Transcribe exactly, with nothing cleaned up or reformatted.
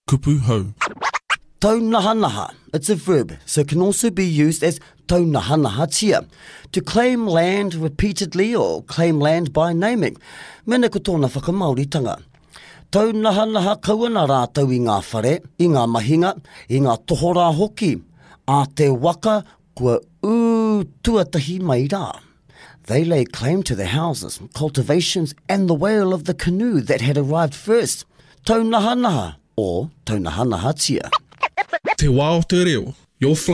kupu hau. Taunahanaha. It's a verb, so it can also be used as taunahanahatia, to claim land repeatedly or claim land by naming. Mena ko tōna whakamauritanga. Taunahanaha kaua rātau i ngā whare, i ngā mahinga, i ngā tohora hoki, a te waka kua ū tuatahi mai rā. They laid claim to the houses, cultivations and the whale of the canoe that had arrived first. Taunahanaha or taunahanahatia. Te wā o te reo, your flight